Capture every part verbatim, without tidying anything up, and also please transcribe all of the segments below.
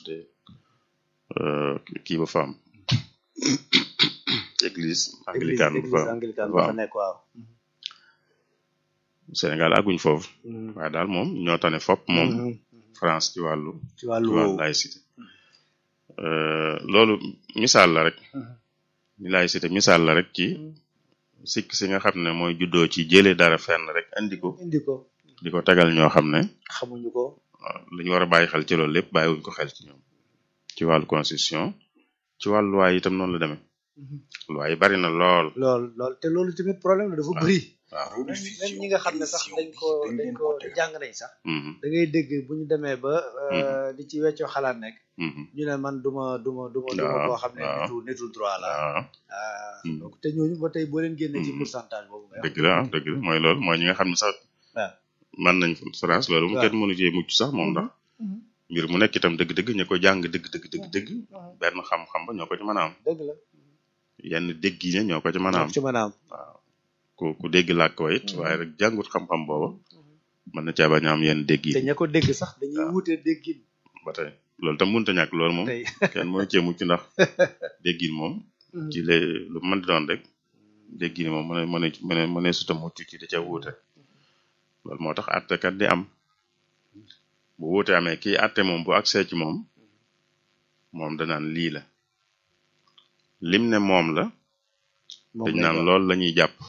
te kii ba fa am église anglicane bu fa anglicane bu fa nekk waaw Sénégal àgguñ foofu waaye daal moom ñoo tane fopp moom France ci wàllu ci wàllu laïcité loolu misaal la rek ni laïcité misaal la rek ci sikk si nga xam ne mooy juddoo ci jëlee dara fenn rek indi ko indi ko di ko tegal ñoo xam ne xamuñu ko li ñu war a bàyyi xel ci loolu lépp bàyyiwuñ ko xel ci ñoom ci wàllu constitution ci wàllu loi itam noonu la demee loi yi bari na lool lool lool te loolu tamit problème la dafa bëri waaw même ñi nga xam ne sax dañ ko dañ ko jàng nañ sax da ngay dégg bu ñu demee ba di ci weccoo xalaat nekk ñu ne man duma duma duma duma koo xam ne nitu nitu droit la ah donc te ñooñu ba tey boo leen génnee ci pourcentage boobu dëgg la ah dëgg la mooy loolu mooy ñi nga xam ne sax waaw man nañ France loolu mu kenn mënu cee mucc sax moom ndax mbir mu nekk itam dëgg-dëgg ña ko jàng dëgg dëgg dëgg dëgg benn xam-xam ba ñoo ko ci mën a am dëgg la yenn dégg yi ne ñoo ko ci mën a am ci mën a am waaw ku ku dégg làkk ko it waaye rek jàngut xam-xam booba mën na caa bañ a am yenn dégg yi te ña ko dégg sax dañuy wutee déggin ba tey loolu tam mënut a ñàkk loolu moom kenn mënu cee mucc ndax déggin moom ci lay lu mën di doon rek déggin moom mën mën mën mënee suta mucc ci da ca wuute loolu moo tax àttekat di am bu wuute amee kii àtte moom bu accès ci moom moom danaan lii la lim ne moom la dañ naan loolu la ñuy jàpp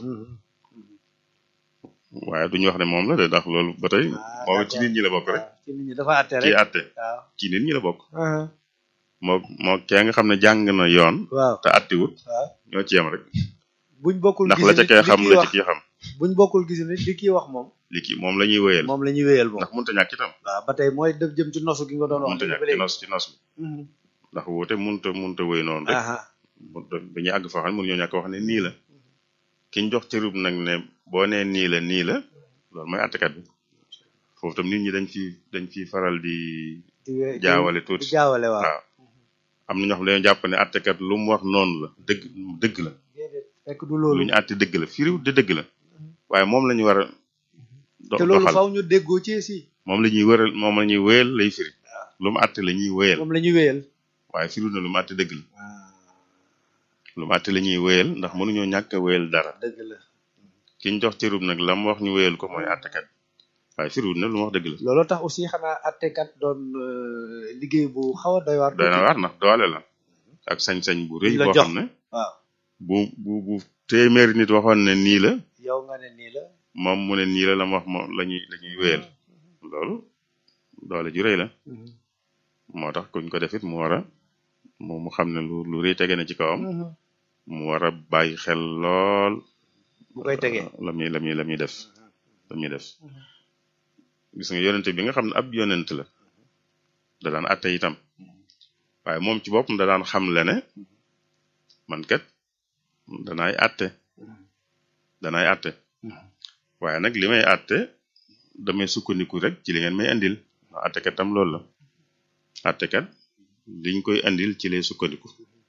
waaye duñu wax ne moom la de ndax loolu ba tey moo ci nit ñi la bokk rek ci nit ñi dafa àtte rek kii àtte ci nit ñi la bokk moo moo kee nga xam ne jàng na yoon waaw te àttiwut ñoo ci yem rek buñ bokkul ndax la ca kee xam la ci kii xam buñ bokkul gis ne li kii wax moom li kii moom la ñuy wéyal moom la ñuy wéyal moom ndax mënut a ñàkk itam waaw ba tey mooy def jëm ci nosu gi nga doon wax mënut a ñàkk ci nos ci nos bi ndax wuute mënut a mënut a wéy noonu rek dañuy àgg foo xam ne mënuñoo ñàkk wax ne nii la kiñ jox cërub nag ne boo nee nii la nii la loolu mooy àttekat bi foofu tam nit ñi dañ fi dañ fi faral di jaawale tuuti jaawale waaw waaw am na ñoo xam ne dañoo jàpp ne àttekat lu mu wax noonu la dëgg dëgg la fekk du loolu lu ñu àtte dëgg la firiw de dëgg la waaye moom la ñu war a te loolu faaw ñu déggoo ci si moom la ñuy wëral moom la ñuy wéyal lay firi lu mu àtte la ñuy wéyal moom la ñuy wéyal waaye firiw na lu mu àtte dëgg la lu mu àtte la ñuy wéyal ndax mënuñoo ñàkk a wéyal dara dëgg la ki ñu jox cërub nag la mu wax ñu wéyal ko mooy àttekat waaye firiw na lu mu wax dëgg la looloo tax aussi xanaa àttekat doon liggéey bu xaw a doy waar doy na waar ndax doole la ak sañ-sañ bu rëy boo xam ne waaw bu bu bu téeméeri nit waxoon ne nii la yow nga ne nii la moom mu ne nii la la mu wax moom la ñuy la ñuy wéyal loolu doole ju rëy la moo tax kuñ ko defit mu war a mu mu xam ne lu lu rëy tege na ci kawam mu war a bàyyi xel lool bu koy tegee la muy la muy la muy def la muy def gis nga yonente bi nga xam ne ab yonent la da daan atte itam waaye moom ci boppam da daan xam le ne man kat danaay atte danaay atte waaye nag li may atte damay sukkandiku rek ci li ngeen may andil ndax attekat tam loolu la attekat liñ koy andil ci lay sukkandiku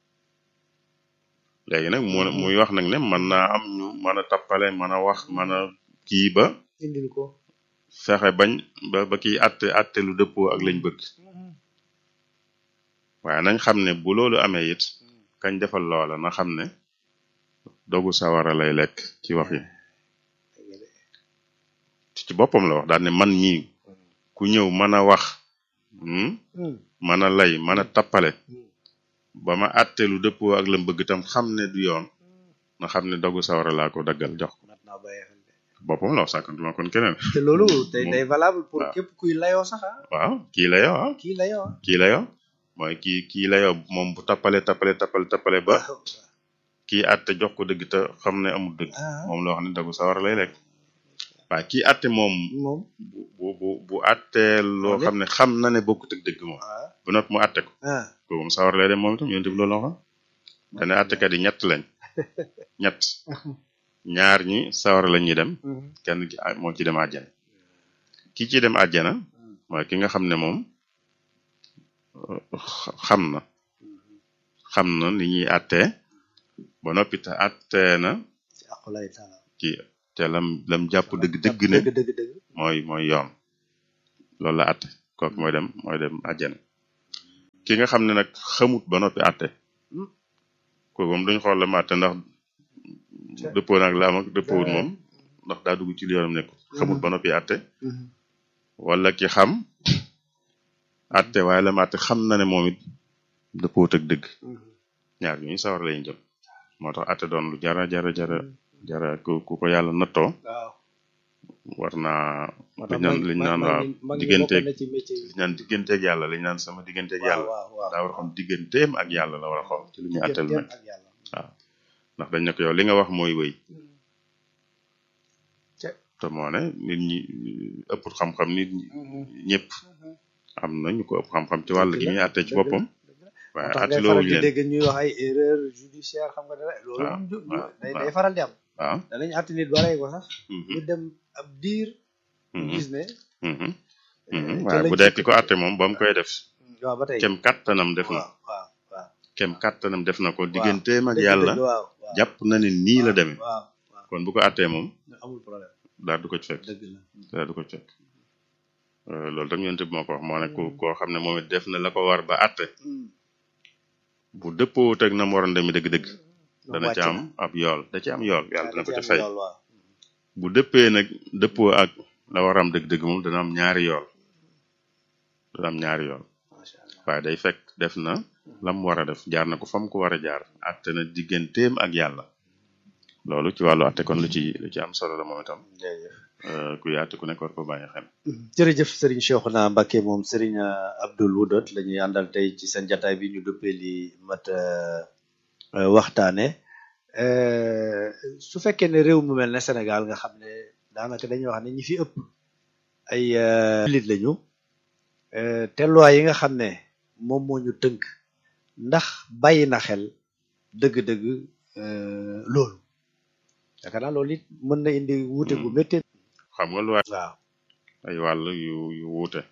léegi nag mu muy wax nag ne mën naa am ñu mën a tappale mën a wax mën a kii ba indil ko fexe bañ ba ba kii atte atte lu dëppoo ak lañ bëgg waaye nañ xam ne bu loolu amee it kañ defal loola na xam ne dogu sawara lay lekk ci wax yi ci boppam la wax daal ne man mii ku ñëw mën a wax mën a lay mën a tappale ba ma àtte lu dëppoo ak la bëgg tam xam ne du yoon na xam ne dogu sawara laa ko daggal jox ko boppam la wax sàkkantuma kon keneen te loolu tey day valable pour képp kuy layoo sax waaw kii layoo ah kii layoo kii layoo mooy kii kii layoo moom bu tappale tappale tappale tappale ba kii àtte jox ko dëgg te xam ne amul dëgg moom la wax ne dogu sawara lay lekk waaye kii àtte moom bu bu bu àttee loo xam ne xam na ne bokkut ak dëgg moom bu not mu àtte ko ko moom sawar lay dem moom itam yonent bi loolu la wax dane àttekat yi ñett lañ ñett ñaar ñi sawar la ñuy dem kenn ki moo ci dem àjjana ki ci dem àjjana mooy ki nga xam ne moom xam na xam na li ñuy àttee ba noppi te àttee na ci te lam lam jàpp dëgg dëgg ne mooy mooy yoon loolu la àtte kooku mooy dem mooy dem àjjana ki ki nga xam ne nag xamut ba noppi àtte ko moom duñ xool la mu àtte ndax dëppoo nag la am ak dëppoowut moom ndax daa dugg ci li yoonam nekk xamut ba noppi àtte wala ki xam àtte waaye la mu àtte xam na ne moom it dëppoowut ak dëgg ñaar ñuy sawar lañu jëm moo tax àtte doon lu jara jara jara jara ku ku ko yàlla nattoo war naa liñ naan liñ naan waaw digganteeg liñ naan digganteeg yàlla liñ naan sama digganteeg yàlla daa war a xam digganteem ak yàlla la war a xool ci lu ñuy àttal nag waaw ndax dañ ne ko yow li nga wax mooy wéy te moo ne nit ñi ëpp xam-xam nit ñi ñëpp am na ñu ko ëpp xam-xam ci wàll gi ñuy àtte ci boppam waaye àtte loolu leen dégg ñuy wax ay erreur judiciaire xam nga dara loolu moom day day faral di am waaw danañ àtte nit ba rey ko sax ñu dem ab diir gis ne waaye bu dee ki ko àtte moom ba mu koy def waaw ba tey kem kattanam def na waaw waaw kem kattanam def na ko digganteem ak yàlla jàpp na ne nii la demee kon bu ko àttee moom amul problème daal du ko ci fekk daal du ko ci fekk loolu tam yonent bi moo ko wax moo ne ku koo xam ne moom it def na la ko war ba àtte bu dëppoo teg na mu waroon demee dëgg-dëgg dana ci am ab yool da ci am yool yàlla dana ko ci fay bu dëppee nag dëppoo ak la war am dëgg-dëgg moom dana am ñaari yool dana am ñaari yool waaye day fekk def na lam war a def jaar na ko fam ko war a jaar àtte na digganteem ak yàlla loolu ci wàllu àtte kon lu ci lu ci am solo la moom itam ku yaatu ku nekk war ko bàyyi xel. jërëjëf Serigne Cheikhouna Mbacké moom Serigne Abdoul Wadoud la ñuy àndal tey ci seen jataay bi ñu duppee li mat waxtaane su fekkee ne réew mu mel ne Sénégal nga xam ne daanaka dañuy wax ne ñi fi ëpp ay jullit lañu te loi yi nga xam ne moom moo ñu tënk ndax bàyyi na xel dëgg-dëgg loolu yaakaar naa loolu it mën na indi wuute gu métti. xam nga loi waaw ay wàll yu yu wuute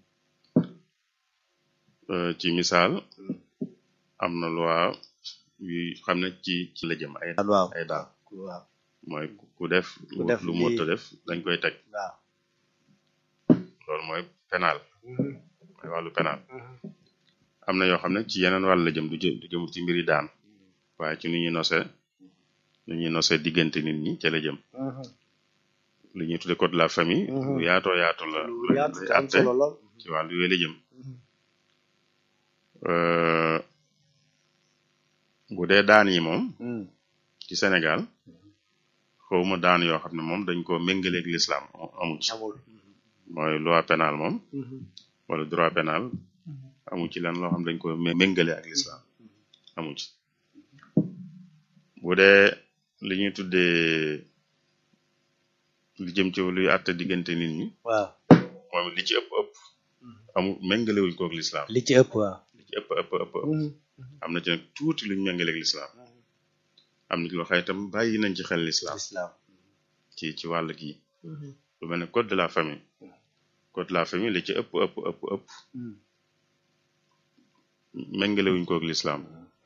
ci misaal am na loi yu xam ne ci ci la jëm ay waaw ay daal waaw mooy ku def lu mot a def dañ koy teg waaw loolu mooy pénal mooy wàllu pénal am na yoo xam ne ci yeneen wàll la jëm du jëm du jëm ci mbiri daan waaye ci nu ñuy nosee nu ñuy nosee diggante nit ñi ca la jëm li ñuy tudde code de la famille lu yaatoo yaatu la lay àtte ci wàllu yooyu la jëm bu dee daan yi moom ci Sénégal xawma daan yoo xam ne moom dañ ko méngaleeg l'islam amu ci mooy loi pénale moom wala droit pénal amu ci lan loo xam dañ ko méngale ak l'islam amu ci bu dee li ñuy tuddee li jëm ci luy àtte diggante nit ñi waaw moom li ci ëpp ëpp amu méngalewuñ koog l'islam li ci ëpp waaw li ci ëpp ëpp ëpp ëpp am na ci nag tuuti luñ méngaleeg l'islam am na ci loo xam itam bàyyi nañ ci xel l'islam ci ci wàll gi lu mel ne code de la famille code de la famille li ci ëpp ëpp ëpp ëpp méngalewuñ koog l'islam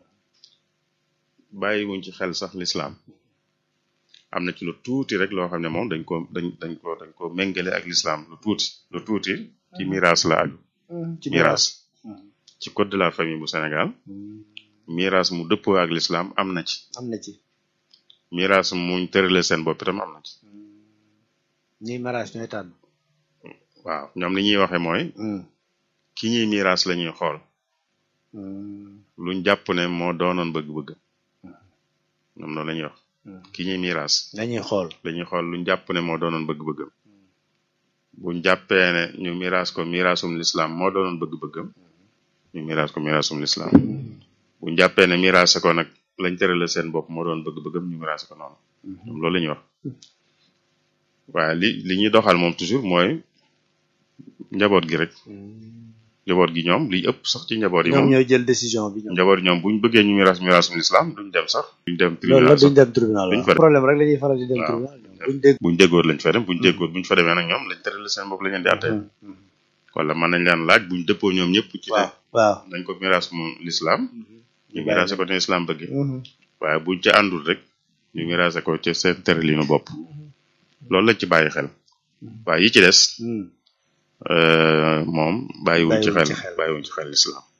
bàyyi wuñ ci xel sax l'islam am na ci lu tuuti rek loo xam ne moom dañ ko dañ dañ ko dañ ko méngale ak l'islam lu tuuti lu tuuti ci miraas la aju ci miraas ci code de la famille bu Sénégal miraas mu dëppoo ak l'islam am na ci am na ci miraas muñ tërale seen bopp itam am na ci ñuy miraas ñooy tànn waaw ñoom li ñuy waxe mooy ki ñuy miraas la ñuy xool luñ jàpp ne moo doonoon bëgg-bëgg ñoom noonu la ñuy wax ki ñuy miraas lañuy xool lañuy xool luñ jàpp ne moo doonoon bëgg-bëggam buñ jàppee ne ñu miraas ko miraasum l'islam moo doonoon bëgg-bëggam ñu miraas ko miraasum l'islam buñ jàppee ne miraase ko nag lañ tërale seen bopp moo doon bëgg-bëggam ñu miraase ko noonu ñoom loolu la ñuy wax waaye li li ñuy doxal moom toujours mooy njaboot gi rek njaboot gi ñoom liy ëpp sax ci njaboot yi moom ñoom ñooy jël décision bi ñoom njaboot yi ñoom buñ bëggee ñu miraas miraasum l'islam duñ dem sax duñ dem tribunal loolu duñ dem tribunal duñ fa problème rek la ñuy faral di dem tribunal buñ dégg buñ déggoor lañ fa dem buñ déggoor buñ fa demee nag ñoom lañ tërale seen bopp la leen di àtte wala mën nañ leen laaj buñ dëppoo ñoom ñëpp ci ne waaw nañ ko miraas mu l'islam ñu miraase ko ne islam bëgg waaye buñ ca àndul rek ñu miraase ko ci seen tëralinu bopp loolu lañ ci bàyyi xel waaye yi ci des moom bàyyiwuñ ci xel bàyyiwuñ ci xel l'islam